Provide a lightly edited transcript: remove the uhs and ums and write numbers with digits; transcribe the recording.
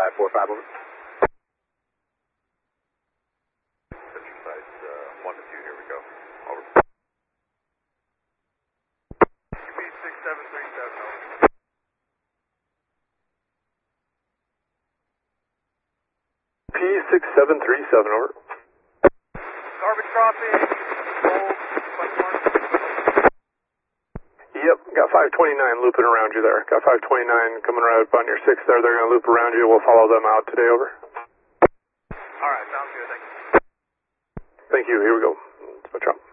545, over. Exercise 1 to 2, here we go. Over. UP6737, over. P6737, over. Garbage crossing, hold, question mark. Yep, got 529 looping around you there. Got 529 coming right up on your 6 there. They're going to loop around you. We'll follow them out today, over. All right, sounds good, thank you. Thank you, here we go. Switch up.